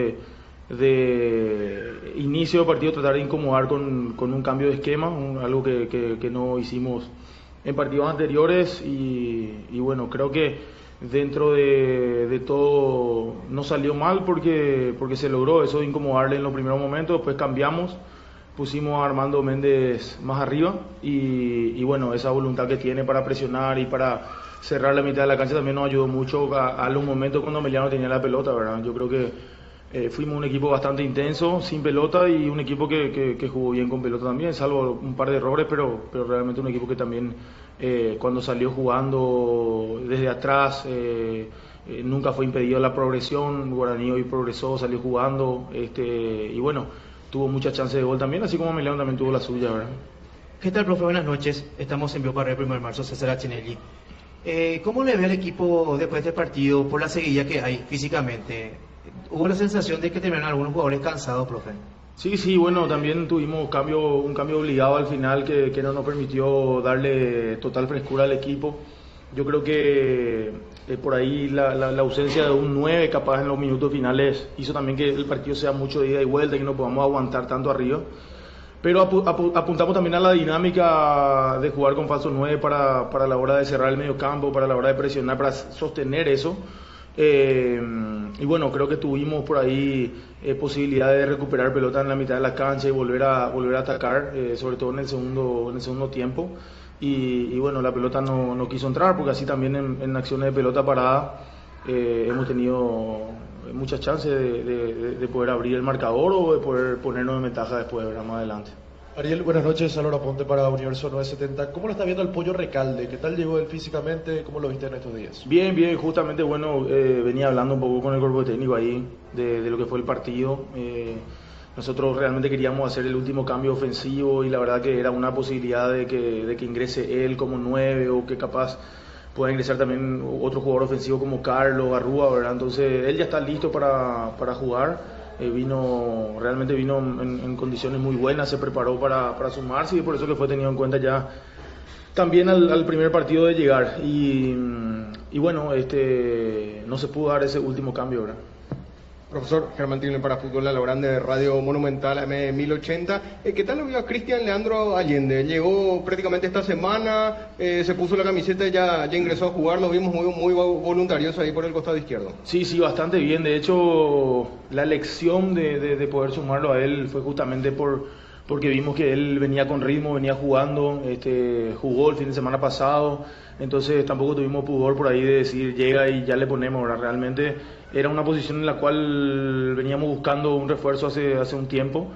de inicio de partido tratar de incomodar con un cambio de esquema, algo que no hicimos en partidos anteriores y bueno, creo que dentro de todo no salió mal porque se logró eso de incomodarle en los primeros momentos, después cambiamos, pusimos a Armando Méndez más arriba y bueno, esa voluntad que tiene para presionar y para cerrar la mitad de la cancha también nos ayudó mucho a los momentos cuando Emiliano tenía la pelota, ¿verdad? Yo creo que fuimos un equipo bastante intenso, sin pelota y un equipo que jugó bien con pelota también, salvo un par de errores, pero realmente un equipo que también cuando salió jugando desde atrás nunca fue impedido la progresión. Guaraní hoy progresó, salió jugando y bueno, tuvo muchas chances de gol también, así como Emiliano también tuvo la suya, ¿verdad? ¿Qué tal, profe? Buenas noches. Estamos en vivo para el 1 de marzo, César Achinelli. ¿Cómo le ve al equipo después de este partido por la seguidilla que hay físicamente? ¿Hubo la sensación de que terminaron algunos jugadores cansados, profe? Sí, bueno, también tuvimos un cambio obligado al final que no nos permitió darle total frescura al equipo. Yo creo que por ahí la ausencia de un 9 capaz en los minutos finales hizo también que el partido sea mucho de ida y vuelta y que no podamos aguantar tanto arriba. Pero apuntamos también a la dinámica de jugar con falso 9 para la hora de cerrar el medio campo, para la hora de presionar, para sostener eso. Y bueno, creo que tuvimos por ahí posibilidad de recuperar pelota en la mitad de la cancha y volver a atacar, sobre todo en el segundo tiempo. Y bueno, la pelota no quiso entrar porque así también en acciones de pelota parada hemos tenido muchas chances de poder abrir el marcador o de poder ponernos en ventaja después, ¿verdad? Más adelante. Ariel, buenas noches, Salvador Aponte para Universo 970. ¿Cómo lo está viendo el Pollo Recalde? ¿Qué tal llegó él físicamente? ¿Cómo lo viste en estos días? Bien, justamente, bueno, venía hablando un poco con el cuerpo técnico ahí de lo que fue el partido. Nosotros realmente queríamos hacer el último cambio ofensivo y la verdad que era una posibilidad de que ingrese él como 9 o que capaz pueda ingresar también otro jugador ofensivo como Carlos, Arrúa, ¿verdad? Entonces él ya está listo para jugar. Realmente vino en condiciones muy buenas, se preparó para sumarse y por eso que fue tenido en cuenta ya también al primer partido de llegar y bueno, no se pudo dar ese último cambio, ¿verdad? Profesor Germán Tilner para Fútbol a lo Grande de Radio Monumental AM1080. ¿Qué tal lo vio a Cristian Leandro Allende? Llegó prácticamente esta semana, se puso la camiseta y ya ingresó a jugar, lo vimos muy voluntarioso ahí por el costado izquierdo. Sí, bastante bien. De hecho, la elección de poder sumarlo a él fue justamente porque vimos que él venía con ritmo, venía jugando, jugó el fin de semana pasado, entonces tampoco tuvimos pudor por ahí de decir llega y ya le ponemos, ¿verdad? Realmente era una posición en la cual veníamos buscando un refuerzo hace un tiempo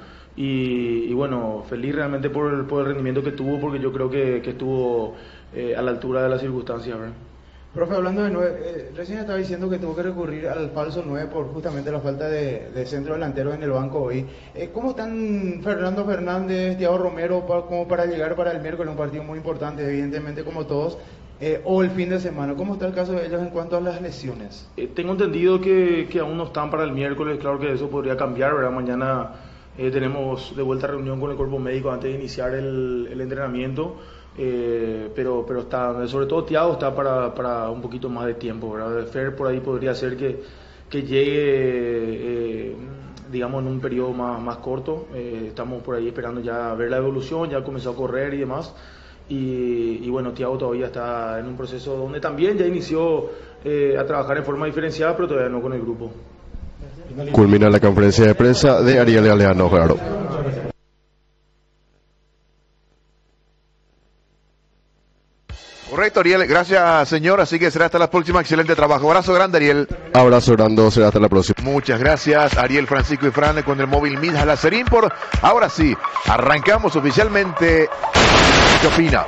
y bueno, feliz realmente por el rendimiento que tuvo, porque yo creo que estuvo a la altura de las circunstancias, ¿verdad? Profe, hablando de 9, recién estaba diciendo que tuvo que recurrir al falso 9 por justamente la falta de centro delantero en el banco hoy. ¿Cómo están Fernando Fernández, Thiago Romero como para llegar para el miércoles, un partido muy importante, evidentemente como todos, o el fin de semana? ¿Cómo está el caso de ellos en cuanto a las lesiones? Tengo entendido que aún no están para el miércoles, claro que eso podría cambiar, ¿verdad? Mañana tenemos de vuelta reunión con el cuerpo médico antes de iniciar el entrenamiento. Pero está, sobre todo Thiago está para un poquito más de tiempo, ¿verdad? Fer por ahí podría ser que llegue digamos en un periodo más corto. Estamos por ahí esperando ya ver la evolución, ya comenzó a correr y demás y bueno, Thiago todavía está en un proceso donde también ya inició a trabajar en forma diferenciada, pero todavía no con el grupo. Culmina la conferencia de prensa de Ariel Galeano, claro. Correcto, Ariel. Gracias, señor. Así que será hasta la próxima. Excelente trabajo. Abrazo grande, Ariel. Abrazo grande. Será hasta la próxima. Muchas gracias, Ariel, Francisco y Fran, con el móvil Midja Láser Import. Ahora sí, arrancamos oficialmente. ¿Qué opina?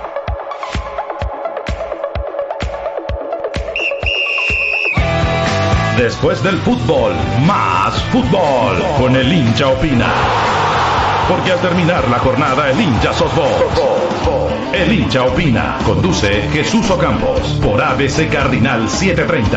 Después del fútbol, más fútbol. Con el hincha opina. Porque al terminar la jornada, el hincha sos vos. El hincha opina. Conduce Jesús Ocampos por ABC Cardinal 730.